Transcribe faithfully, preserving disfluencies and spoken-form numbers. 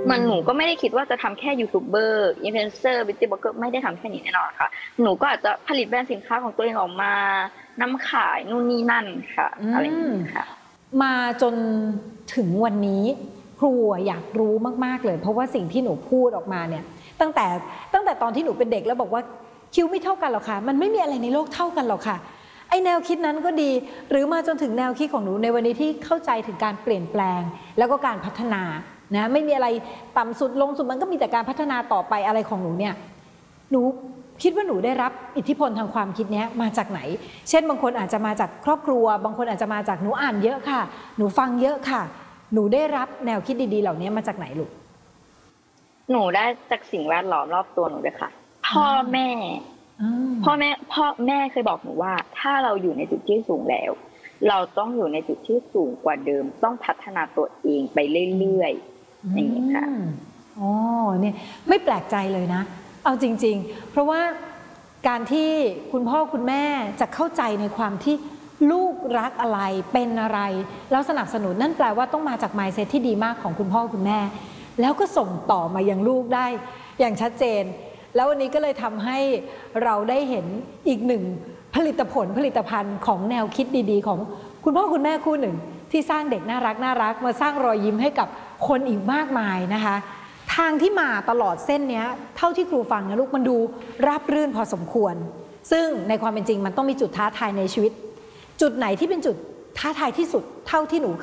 มันหนูก็ไม่ได้คิดว่าจะทำแค่ยูทูบเบอร์อินฟลูเอนเซอร์บิวตี้บล็อกเกอร์ไม่ได้ทำแค่นี้แน่นอนค่ะหนูก็อาจจะผลิตแบรนด์สินค้าของตัวเองออกมานำขายนู่นนี่นั่นค่ะอะไรอย่างนี้ค่ะมาจนถึงวันนี้ครูอยากรู้มากๆเลยเพราะว่าสิ่งที่หนูพูดออกมาเนี่ยตั้งแต่ตั้งแต่ตอนที่หนูเป็นเด็กแล้วบอกว่าคิวไม่เท่ากันหรอกค่ะมันไม่มีอะไรในโลกเท่ากันหรอกค่ะไอแนวคิดนั้นก็ดีหรือมาจนถึงแนวคิดของหนูในวันนี้ที่เข้าใจถึงการเปลี่ยนแปลงแล้วก็การพัฒนานะไม่มีอะไรต่ำสุดลงสุดมันก็มีแต่การพัฒนาต่อไปอะไรของหนูเนี่ยหนูคิดว่าหนูได้รับอิทธิพลทางความคิดนี้มาจากไหนเช่นบางคนอาจจะมาจากครอบครัวบางคนอาจจะมาจากหนูอ่านเยอะค่ะหนูฟังเยอะค่ะหนูได้รับแนวคิดดีๆเหล่านี้มาจากไหนลูกหนูได้จากสิ่งแวดล้อมรอบตัวหนูด้วยค่ะพ่อแม่พ่อแม่พ่อแม่เคยบอกหนูว่าถ้าเราอยู่ในจุดที่สูงแล้วเราต้องอยู่ในจุดที่สูงกว่าเดิมต้องพัฒนาตัวเองไปเรื่อยๆอย่างนี้ค่ะอ๋อเนี่ยไม่แปลกใจเลยนะเอาจริงๆเพราะว่าการที่คุณพ่อคุณแม่จะเข้าใจในความที่ลูกรักอะไรเป็นอะไรแล้วสนับสนุนนั่นแปลว่าต้องมาจาก mindset ที่ดีมากของคุณพ่อคุณแม่แล้วก็ส่งต่อมายังลูกได้อย่างชัดเจนแล้ววันนี้ก็เลยทำให้เราได้เห็นอีกหนึ่งผลิตผลผลิตภัณฑ์ของแนวคิดดีๆของคุณพ่อคุณแม่คู่หนึ่งที่สร้างเด็กน่ารักน่ารักมาสร้างรอยยิ้มให้กับคนอีกมากมายนะคะทางที่มาตลอดเส้นนี้เท่าที่ครูฟังนะลูกมันดูราบรื่นพอสมควรซึ่งในความเป็นจริงมันต้องมีจุดท้าทายในชีวิตจุดไหนที่เป็นจุดท้าทายที่สุดเท่าที่หนู